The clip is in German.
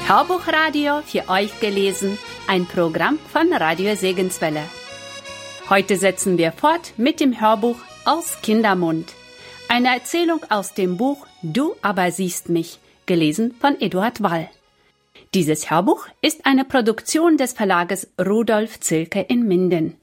Hörbuchradio für euch gelesen, ein Programm von Radio Segenswelle. Heute setzen wir fort mit dem Hörbuch aus Kindermund. Eine Erzählung aus dem Buch Du aber siehst mich, gelesen von Eduard Wall. Dieses Hörbuch ist eine Produktion des Verlages Rudolf Zilke in Minden.